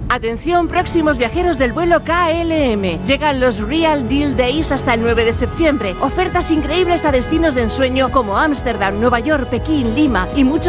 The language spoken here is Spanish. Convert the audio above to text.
Atención, próximos viajeros del vuelo KLM. Llegan los Real Deal Days hasta el 9 de septiembre. Ofertas increíbles a destinos de ensueño como Ámsterdam, Nueva York, Pekín, Lima y muchos